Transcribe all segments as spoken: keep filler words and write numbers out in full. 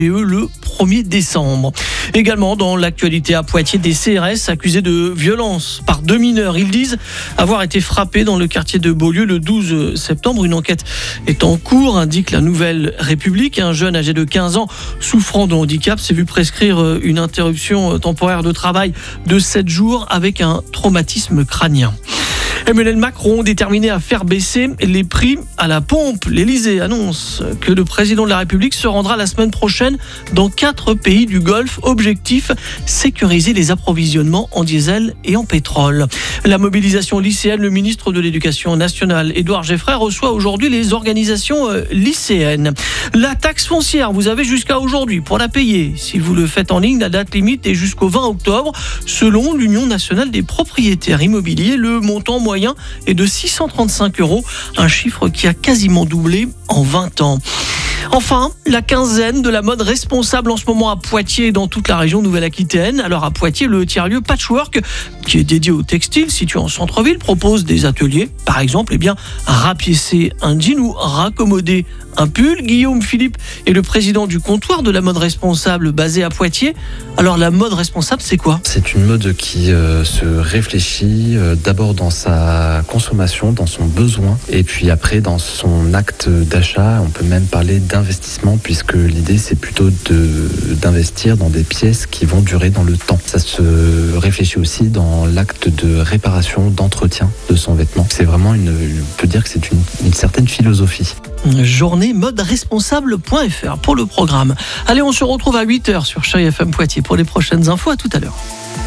et eux le premier décembre. Également dans l'actualité à Poitiers, des C R S accusés de violence par deux mineurs. Ils disent avoir été frappés dans le quartier de Beaulieu le douze septembre. Une enquête est en cours, indique la Nouvelle République. Un jeune âgé de quinze ans souffrant de handicap s'est vu prescrire une interruption temporaire de travail de sept jours avec un traumatisme crânien. Emmanuel Macron déterminé à faire baisser les prix à la pompe. L'Élysée annonce que le président de la République se rendra la semaine prochaine dans quatre pays du Golfe. Objectif, sécuriser les approvisionnements en diesel et en pétrole. La mobilisation lycéenne, le ministre de l'Éducation nationale, Édouard Geffray, reçoit aujourd'hui les organisations lycéennes. La taxe foncière, vous avez jusqu'à aujourd'hui pour la payer. Si vous le faites en ligne, la date limite est jusqu'au vingt octobre. Selon l'Union nationale des propriétaires immobiliers, le montant moyen est de six cent trente-cinq euros, un chiffre qui a quasiment doublé en vingt ans. Enfin, la quinzaine de la mode responsable en ce moment à Poitiers et dans toute la région Nouvelle-Aquitaine. Alors à Poitiers, le tiers-lieu Patchwork, qui est dédié au textile, situé en centre-ville, propose des ateliers. Par exemple, eh bien, rapiécer un jean ou raccommoder un pull. Guillaume Philippe est le président du comptoir de la mode responsable basé à Poitiers. Alors la mode responsable, c'est quoi ? C'est une mode qui euh, se réfléchit euh, d'abord dans sa consommation, dans son besoin, et puis après dans son acte d'achat. On peut même parler d'investissement, puisque l'idée c'est plutôt de, d'investir dans des pièces qui vont durer dans le temps. Ça se réfléchit aussi dans l'acte de réparation, d'entretien de son vêtement. C'est vraiment une, on peut dire que c'est une, une certaine philosophie. Journée mode responsable point f r pour le programme. Allez, on se retrouve à huit heures sur Chérie F M Poitiers pour les prochaines infos. À tout à l'heure.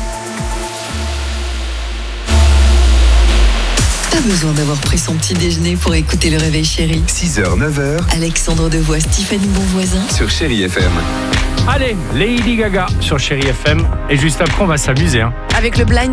Pas besoin d'avoir pris son petit déjeuner pour écouter le réveil Chérie. six heures, neuf heures. Alexandre Devois, Stéphanie Bonvoisin. Sur Chérie F M. Allez, Lady Gaga sur Chérie F M. Et juste après, on va s'amuser. Hein. Avec le blind